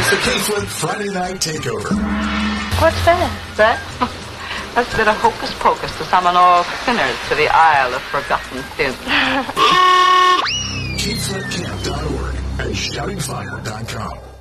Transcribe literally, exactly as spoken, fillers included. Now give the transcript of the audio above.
It's the K-Flip Friday Night Takeover. What's that? That? That's a bit of hocus pocus to summon all sinners to the Isle of Forgotten Sins. K flip camp dot org and shouting fire dot com.